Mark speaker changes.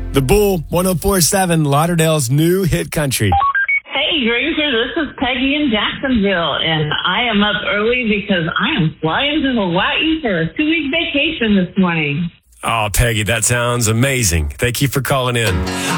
Speaker 1: The Bull, 104.7, Lauderdale's new hit country.
Speaker 2: Hey, Grazer, this is Peggy in Jacksonville, and I am up early because I am flying to Hawaii for a 2-week vacation this morning.
Speaker 1: Oh, Peggy, that sounds amazing. Thank you for calling in.